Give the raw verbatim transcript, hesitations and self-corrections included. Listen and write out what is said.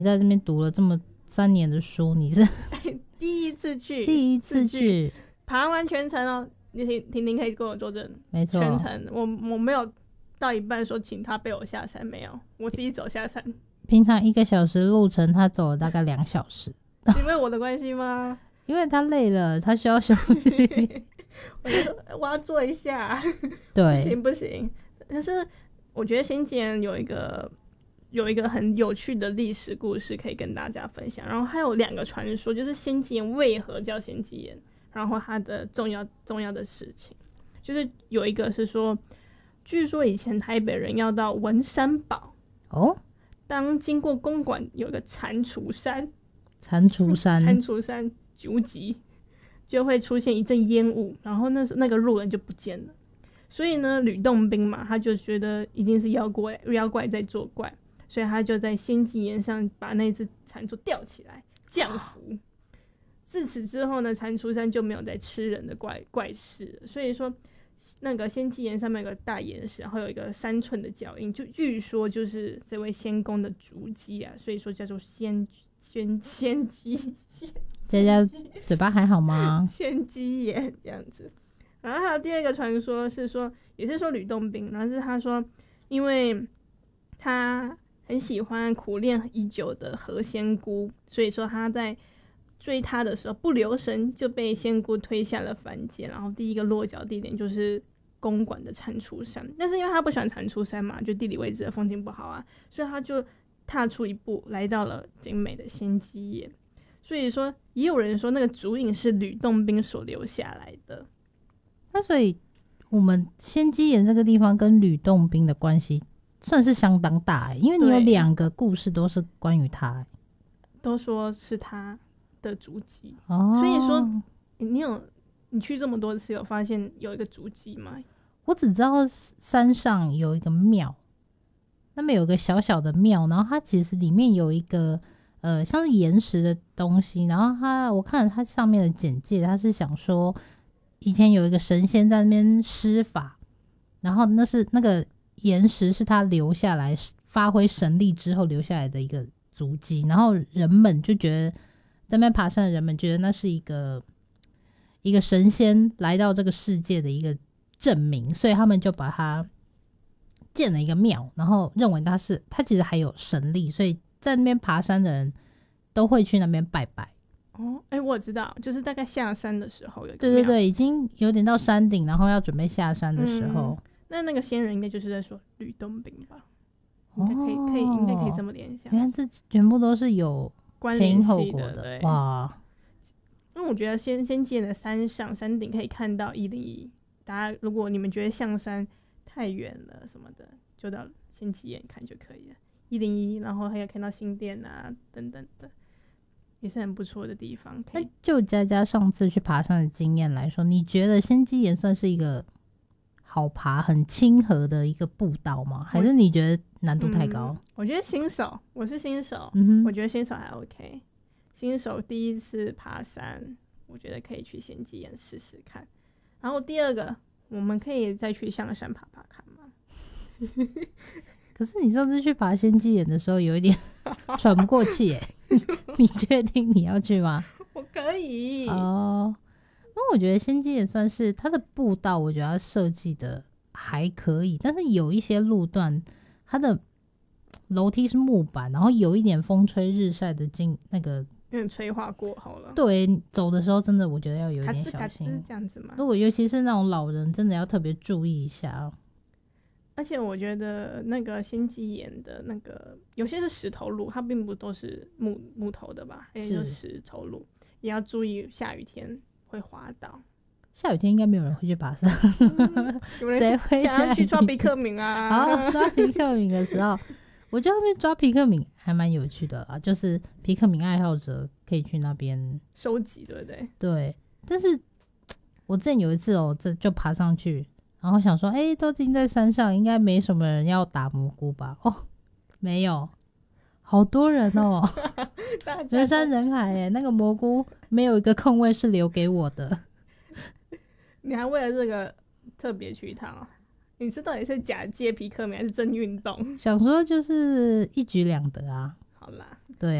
你在这边读了这么三年的书，你是第一次去， 第一次去爬完全程哦。你婷婷婷可以跟我作证， 没错， 全程我我没有到一半说请他背我下山，没有，我自己走下山。 平常一个小时路程，他走了大概两小时。 因为我的关系吗？ 因为他累了，他需要休息。 我就说我要坐一下， 对， 不行不行。可是我觉得仙吉岩有一个有一个很有趣的历史故事可以跟大家分享，然后还有两个传说，就是仙吉岩为何叫仙吉岩，然后它的重要重要的事情，就是有一个是说，据说以前台北人要到文山堡哦， 当经过公馆有一个蟾蜍山， 蟾蜍山， 蟾蜍山九级就会出现一阵烟雾，然后那那个路人就不见了。所以呢，吕洞宾嘛，他就觉得一定是妖怪，妖怪在作怪，所以他就在仙吉岩上把那只蟾蜍吊起来降服。自此之后呢，蟾蜍山就没有再吃人的怪怪事了。所以说，那个仙吉岩上面有个大岩石，然后有一个三寸的脚印，就据说就是这位仙公的足迹啊，所以说叫做仙仙仙鸡。 佳佳嘴巴还好吗？ 仙鸡岩这样子。然后还有第二个传说是说，也是说吕洞宾，然后是他说，因为他很喜欢苦练已久的何仙姑，所以说他在追他的时候不留神就被仙姑推下了凡间，然后第一个落脚地点就是公馆的蟾蜍山。但是因为他不喜欢蟾蜍山嘛，就地理位置的风景不好啊，所以他就踏出一步来到了精美的仙鸡岩。所以说也有人说那个竹影是吕洞宾所留下来的。 那所以我们仙鸡岩这个地方跟吕洞宾的关系算是相当大、欸、因为你有两个故事都是关于他、欸、 都说是他的足迹、 哦、 所以说你有你去这么多次有发现有一个足迹吗？ 我只知道山上有一个庙，那边有一个小小的庙，然后它其实里面有一个呃像是岩石的东西，然后它我看了它上面的简介，它是想说以前有一个神仙在那边施法，然后那是那个岩石是他留下来发挥神力之后留下来的一个足迹，然后人们就觉得在那边爬山的人们觉得那是一个一个神仙来到这个世界的一个证明，所以他们就把它建了一个庙，然后认为他是他其实还有神力，所以在那边爬山的人都会去那边拜拜。 哦，哎、欸，我知道，就是大概下山的时候有一个对对对，已经有点到山顶，然后要准备下山的时候。 嗯、那那个仙人应该就是在说吕洞宾吧？应该可以，哦、可以，应该可以这么联想。 原来这全部都是有前因后果的，哇！ 因为我觉得仙仙吉岩的山上山顶可以看到一零一，大家如果你们觉得象山太远了什么的，就到仙吉岩看就可以了。一零一，然后还有看到新店啊等等的。也是很不错的地方。 那就佳佳上次去爬山的经验来说，你觉得仙鸡岩算是一个好爬、很亲和的一个步道吗？还是你觉得难度太高？ 嗯、我觉得新手，我是新手、 嗯， 我觉得新手还 OK。新手第一次爬山，我觉得可以去仙鸡岩试试看。然后第二个，我们可以再去象山爬爬看吗？ 可是你上次去爬仙鸡岩的时候，有一点喘不过气耶。你确定你要去吗？ 我可以哦。那我觉得仙鸡岩算是它的步道，我觉得它设计的还可以，但是有一些路段它的楼梯是木板，然后有一点风吹日晒的进那个有点催化过后了。 对，走的时候真的我觉得要有一点小心， 嘎吱嘎吱这样子嘛。 如果尤其是那种老人，真的要特别注意一下。 而且我觉得那个仙鸡岩的那个有些是石头路，它并不都是 木, 木头的吧，还有石头路，也要注意下雨天会滑倒。 下雨天应该没有人会去爬山，谁、嗯、会想要去抓皮克敏啊？ 好，抓皮克敏的时候，我觉得那边抓皮克敏还蛮有趣的啦，就是皮克敏爱好者可以去那边收集，对不对？ 对，但是我之前有一次哦、喔，这就爬上去。然后想说，哎、欸，都已经在山上，应该没什么人要打蘑菇吧？哦，没有，好多人哦，人山人海耶。那个蘑菇没有一个空位是留给我的。 你还为了这个特别去一趟啊？你这到底是假借皮克敏还是真运动？ 想说就是一举两得啊。 好啦， 对